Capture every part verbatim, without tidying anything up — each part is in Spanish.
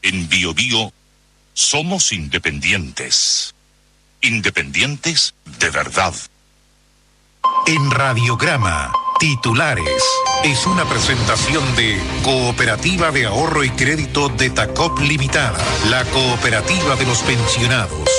En Bio Bio somos independientes. Independientes de verdad. En Radiograma, titulares. Es una presentación de Cooperativa de Ahorro y Crédito de Tacop Limitada, la cooperativa de los pensionados.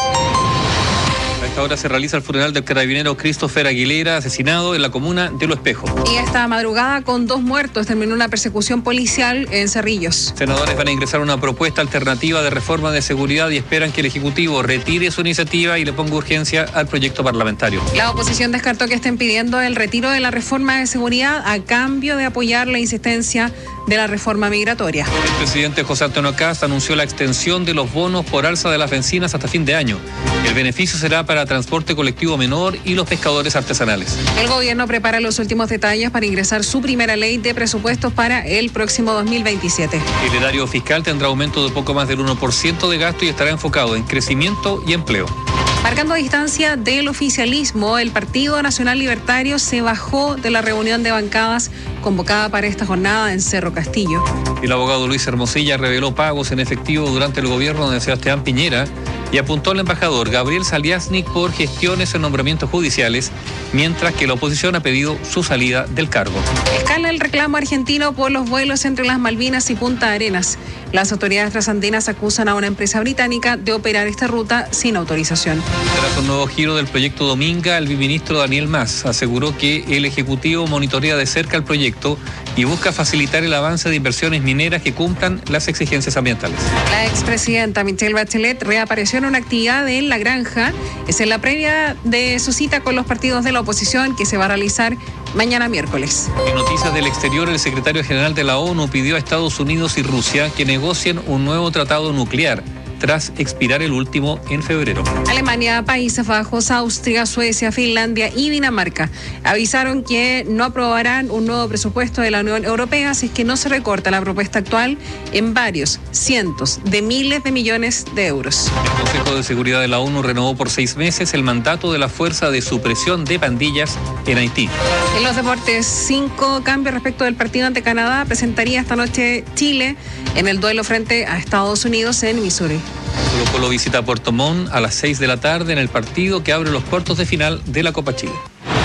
A esta hora se realiza el funeral del carabinero Christopher Aguilera, asesinado en la comuna de Lo Espejo. Y esta madrugada, con dos muertos, terminó una persecución policial en Cerrillos. Senadores van a ingresar una propuesta alternativa de reforma de seguridad y esperan que el Ejecutivo retire su iniciativa y le ponga urgencia al proyecto parlamentario. La oposición descartó que estén pidiendo el retiro de la reforma de seguridad a cambio de apoyar la insistencia de la reforma migratoria. El presidente José Antonio Kast anunció la extensión de los bonos por alza de las bencinas hasta fin de año. El beneficio será para transporte colectivo menor y los pescadores artesanales. El gobierno prepara los últimos detalles para ingresar su primera ley de presupuestos para el próximo dos mil veintisiete. El erario fiscal tendrá aumento de poco más del uno por ciento de gasto y estará enfocado en crecimiento y empleo. Marcando distancia del oficialismo, el Partido Nacional Libertario se bajó de la reunión de bancadas convocada para esta jornada en Cerro Castillo. El abogado Luis Hermosilla reveló pagos en efectivo durante el gobierno de Sebastián Piñera y apuntó al embajador Gabriel Saliasnik por gestiones en nombramientos judiciales, mientras que la oposición ha pedido su salida del cargo. Escala el reclamo argentino por los vuelos entre las Malvinas y Punta Arenas. Las autoridades trasandinas acusan a una empresa británica de operar esta ruta sin autorización. Tras un nuevo giro del proyecto Dominga, el viceministro Daniel Mas aseguró que el Ejecutivo monitorea de cerca el proyecto y busca facilitar el avance de inversiones mineras que cumplan las exigencias ambientales. La expresidenta Michelle Bachelet reapareció en una actividad en La Granja. Es en la previa de su cita con los partidos de la oposición que se va a realizar mañana miércoles. En noticias del exterior, el secretario general de la ONU pidió a Estados Unidos y Rusia que negocien un nuevo tratado nuclear tras expirar el último en febrero. Alemania, Países Bajos, Austria, Suecia, Finlandia y Dinamarca avisaron que no aprobarán un nuevo presupuesto de la Unión Europea si es que no se recorta la propuesta actual en varios cientos de miles de millones de euros. El Consejo de Seguridad de la ONU renovó por seis meses el mandato de la Fuerza de Supresión de Pandillas en Haití. En los deportes, cinco cambios respecto del partido ante Canadá presentaría esta noche Chile en el duelo frente a Estados Unidos en Missouri. Colo Colo visita Puerto Montt a las seis de la tarde en el partido que abre los cuartos de final de la Copa Chile.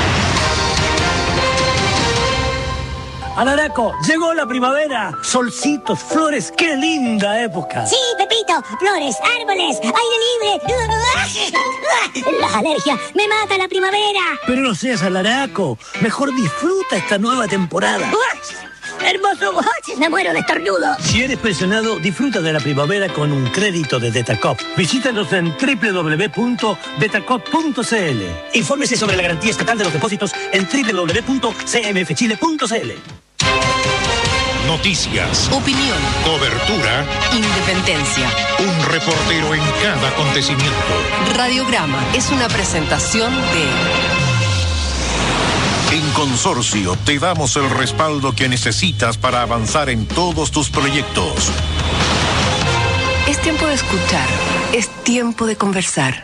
Alaraco, llegó la primavera. Solcitos, flores, qué linda época. Sí, Pepito, flores, árboles, aire libre. Las alergias, me mata la primavera. Pero no seas alaraco, mejor disfruta esta nueva temporada. Hermoso, me muero de estornudo. Si eres pensionado, disfruta de la primavera con un crédito de Detacop. Visítanos en doble u doble u doble u punto detacop punto c l. Infórmese sobre la garantía estatal de los depósitos en doble u doble u doble u punto c m f chile punto c l. Noticias, opinión, cobertura, independencia. Un reportero en cada acontecimiento. Radiograma es una presentación de... En Consorcio te damos el respaldo que necesitas para avanzar en todos tus proyectos. Es tiempo de escuchar, es tiempo de conversar.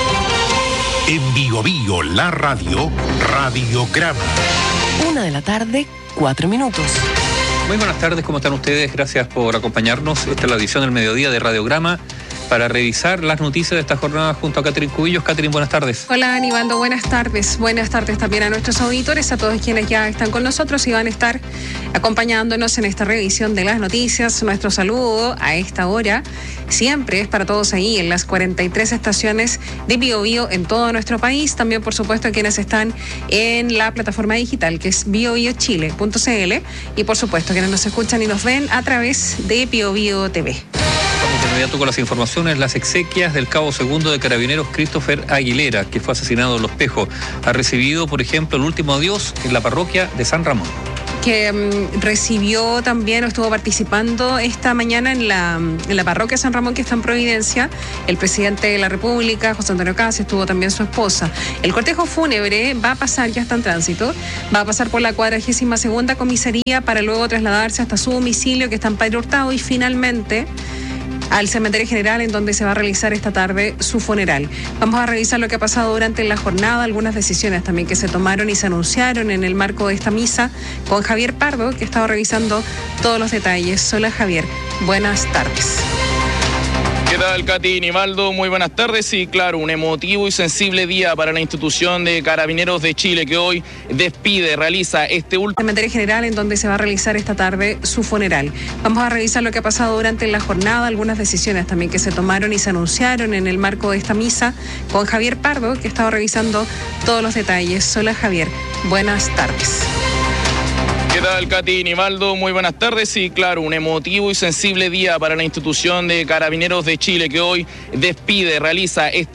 En Bio Bio, la radio, Radiograma. Una de la tarde, cuatro minutos. Muy buenas tardes, ¿cómo están ustedes? Gracias por acompañarnos. Esta es la edición del mediodía de Radiograma para revisar las noticias de esta jornada junto a Catherine Cubillos. Catherine, buenas tardes. Hola, Aníbal, buenas tardes. Buenas tardes también a nuestros auditores, a todos quienes ya están con nosotros y van a estar acompañándonos en esta revisión de las noticias. Nuestro saludo a esta hora siempre es para todos ahí en las cuarenta y tres estaciones de Bio Bio en todo nuestro país. También, por supuesto, a quienes están en la plataforma digital que es bio bio chile punto c l y, por supuesto, quienes nos escuchan y nos ven a través de Bio Bio T V. Vamos de inmediato con las informaciones. Las exequias del cabo segundo de Carabineros Christopher Aguilera, que fue asesinado en Lo Espejo, ha recibido, por ejemplo, el último adiós en la parroquia de San Ramón. Que um, recibió también o estuvo participando esta mañana en la, en la parroquia San Ramón, que está en Providencia, el presidente de la República, José Antonio Kast, estuvo también su esposa. El cortejo fúnebre va a pasar, ya está en tránsito, va a pasar por la cuadragésima segunda comisaría para luego trasladarse hasta su domicilio, que está en Padre Hurtado, y finalmente al cementerio general en donde se va a realizar esta tarde su funeral. Vamos a revisar lo que ha pasado durante la jornada, algunas decisiones también que se tomaron y se anunciaron en el marco de esta misa con Javier Pardo, que ha estado revisando todos los detalles. Hola Javier, buenas tardes. ¿Qué tal, Katy Nivaldo? Muy buenas tardes. Y claro, un emotivo y sensible día para la institución de Carabineros de Chile, que hoy despide, realiza este último cementerio general en donde se va a realizar esta tarde su funeral. Vamos a revisar lo que ha pasado durante la jornada, algunas decisiones también que se tomaron y se anunciaron en el marco de esta misa con Javier Pardo, que ha estado revisando todos los detalles. Hola Javier, buenas tardes. ¿Qué tal, Katy Nivaldo? Muy buenas tardes. Y claro, un emotivo y sensible día para la institución de Carabineros de Chile, que hoy despide, realiza este